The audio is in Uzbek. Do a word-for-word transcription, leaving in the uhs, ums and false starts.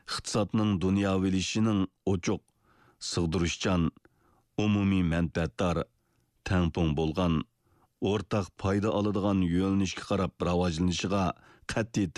iqtisodning dunyovilishining ochiq, sig'dirishchan, umumiy manfaatdor, tangpung bo'lgan, o'rtaq foyda oladigan yo'nalishga qarab rivojlanishiga qat'iy